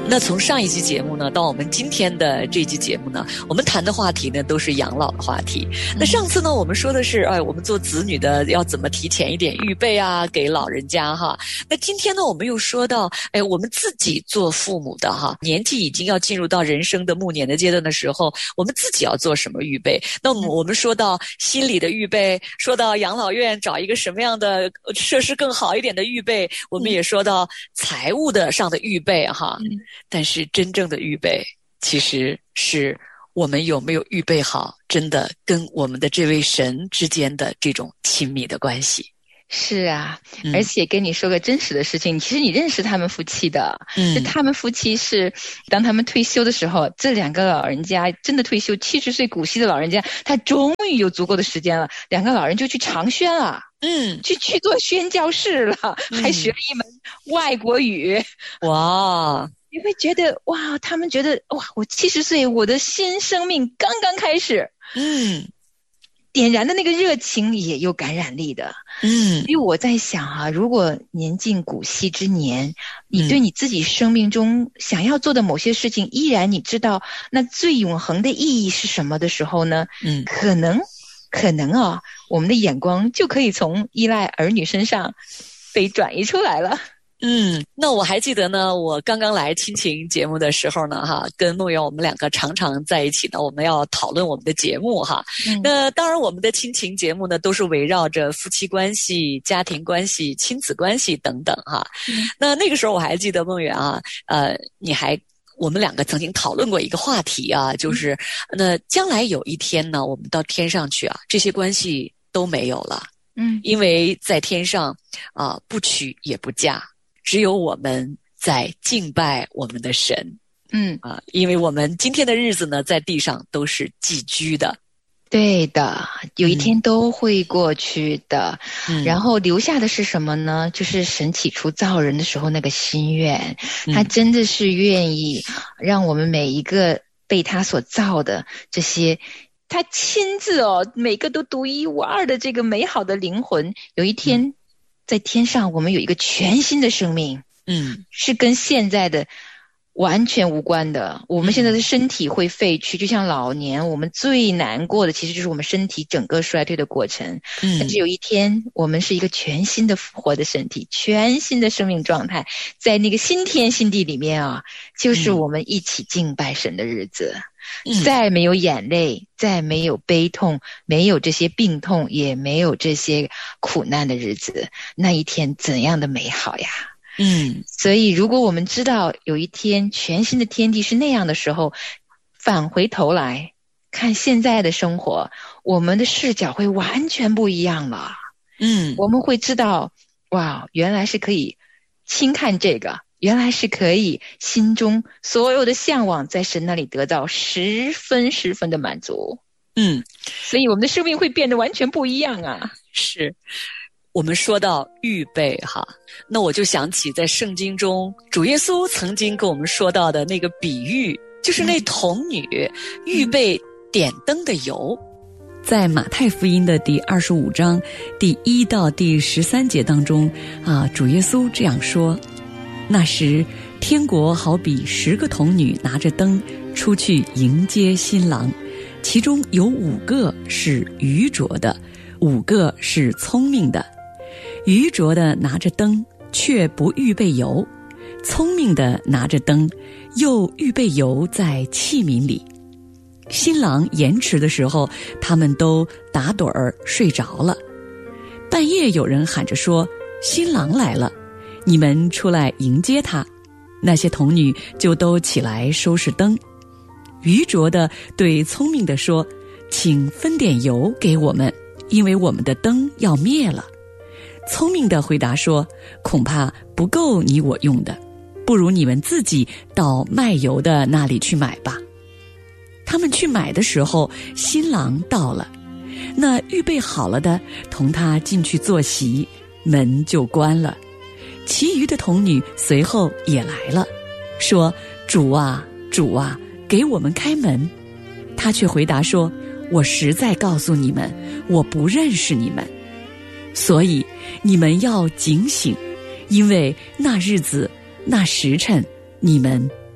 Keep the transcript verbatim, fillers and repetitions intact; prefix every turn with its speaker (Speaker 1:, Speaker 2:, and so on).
Speaker 1: 那从上一期节目呢，到我们今天的这期节目呢，我们谈的话题呢都是养老的话题。那上次呢，我们说的是，哎，我们做子女的要怎么提前一点预备啊，给老人家哈。那今天呢，我们又说到，哎，我们自己做父母的哈，年纪已经要进入到人生的暮年的阶段的时候，我们自己要做什么预备？那么我们说到心理的预备，说到养老院找一个什么样的设施更好一点的预备，我们也说到财务的上的预备哈。嗯，但是真正的预备，其实是我们有没有预备好，真的跟我们的这位神之间的这种亲密的关系。
Speaker 2: 是啊，嗯、而且跟你说个真实的事情，其实你认识他们夫妻的，嗯，就他们夫妻是当他们退休的时候，这两个老人家真的退休，七十岁古稀的老人家，他终于有足够的时间了，两个老人就去长宣了。嗯，去去做宣教士了，嗯、还学了一门外国语。
Speaker 1: 哇！
Speaker 2: 你会觉得哇，他们觉得哇，我七十岁，我的新生命刚刚开始。嗯，点燃的那个热情也有感染力的。嗯，所以我在想啊，如果年近古稀之年，你对你自己生命中想要做的某些事情，依然你知道那最永恒的意义是什么的时候呢？嗯，可能。可能啊，我们的眼光就可以从依赖儿女身上被转移出来了。
Speaker 1: 嗯，那我还记得呢，我刚刚来亲情节目的时候呢，哈，跟梦圆我们两个常常在一起呢，我们要讨论我们的节目哈。嗯、那当然，我们的亲情节目呢，都是围绕着夫妻关系、家庭关系、亲子关系等等哈。嗯、那那个时候我还记得梦圆啊，呃，你还。我们两个曾经讨论过一个话题啊，就是那将来有一天呢，我们到天上去啊，这些关系都没有了。嗯，因为在天上啊、呃，不娶也不嫁，只有我们在敬拜我们的神。嗯啊、呃，因为我们今天的日子呢，在地上都是寄居的。
Speaker 2: 对的，有一天都会过去的。嗯，然后留下的是什么呢？就是神起初造人的时候那个心愿，嗯、他真的是愿意让我们每一个被他所造的这些，他亲自哦，每个都独一无二的这个美好的灵魂，有一天、嗯、在天上我们有一个全新的生命，嗯，是跟现在的完全无关的。我们现在的身体会废去，就像老年我们最难过的其实就是我们身体整个衰退的过程。嗯，但是有一天我们是一个全新的复活的身体，全新的生命状态，在那个新天新地里面啊，就是我们一起敬拜神的日子。嗯，再没有眼泪，再没有悲痛，没有这些病痛，也没有这些苦难的日子，那一天怎样的美好呀。嗯，所以如果我们知道有一天全新的天地是那样的时候，返回头来看现在的生活，我们的视角会完全不一样了。嗯，我们会知道，哇，原来是可以轻看这个，原来是可以心中所有的向往在神那里得到十分十分的满足。嗯，所以我们的生命会变得完全不一样啊。
Speaker 1: 是。我们说到预备哈，那我就想起在圣经中主耶稣曾经跟我们说到的那个比喻，就是那童女预备点灯的油。在马太福音的第二十五章第一到第十三节当中啊，主耶稣这样说：那时天国好比十个童女拿着灯出去迎接新郎，其中有五个是愚拙的，五个是聪明的。愚拙的拿着灯却不预备油，聪明的拿着灯又预备油在器皿里。新郎延迟的时候，他们都打盹儿睡着了。半夜有人喊着说：新郎来了，你们出来迎接他。那些童女就都起来收拾灯。愚拙的对聪明的说：请分点油给我们，因为我们的灯要灭了。聪明的回答说：恐怕不够你我用的，不如你们自己到卖油的那里去买吧。他们去买的时候，新郎到了，那预备好了的同他进去坐席，门就关了。其余的童女随后也来了，说：主啊，主啊，给我们开门。他却回答说：我实在告诉你们，我不认识你们。所以你们要警醒，因为那日子那时辰你们